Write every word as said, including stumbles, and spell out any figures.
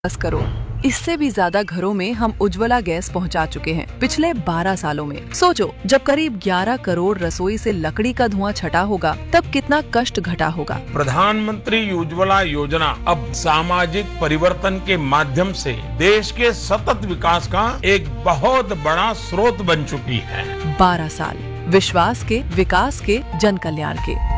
दस करोड़। इससे भी ज्यादा घरों में हम उज्ज्वला गैस पहुंचा चुके हैं पिछले बारह सालों में। सोचो, जब करीब ग्यारह करोड़ रसोई से लकड़ी का धुआं छटा होगा, तब कितना कष्ट घटा होगा। प्रधानमंत्री उज्ज्वला योजना अब सामाजिक परिवर्तन के माध्यम से देश के सतत विकास का एक बहुत बड़ा स्रोत बन चुकी है। बारह साल विश्वास के, विकास के, जन कल्याण के।